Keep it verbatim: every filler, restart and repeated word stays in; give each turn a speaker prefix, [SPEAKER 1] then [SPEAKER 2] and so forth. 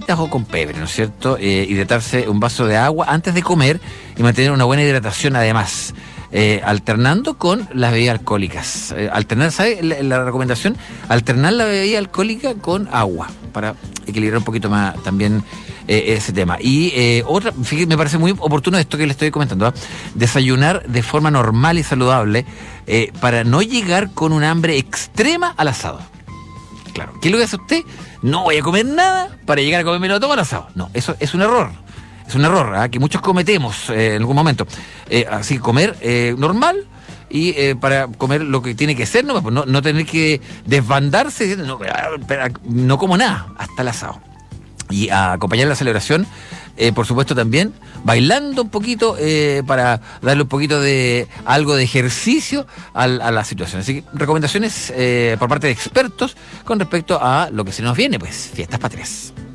[SPEAKER 1] pimientas o con pebre, ¿no es cierto? Eh, hidratarse un vaso de agua antes de comer y mantener una buena hidratación además. Eh, alternando con las bebidas alcohólicas. Eh, alternar, ¿sabes? La, la recomendación, alternar la bebida alcohólica con agua para equilibrar un poquito más también eh, ese tema. Y eh, otra, fíjate, me parece muy oportuno esto que le estoy comentando, ¿eh? Desayunar de forma normal y saludable eh, para no llegar con un hambre extrema al asado. Claro, ¿qué es lo que hace usted? No voy a comer nada para llegar a comérmelo todo al asado. No, eso es un error. Es un error ¿eh? que muchos cometemos eh, en algún momento. Eh, así, comer eh, normal y eh, para comer lo que tiene que ser, no, no, no tener que desbandarse, no, no como nada, hasta el asado. Y a acompañar la celebración, eh, por supuesto también, bailando un poquito eh, para darle un poquito de algo de ejercicio a, a la situación. Así que recomendaciones eh, por parte de expertos con respecto a lo que se nos viene, pues, fiestas patrias.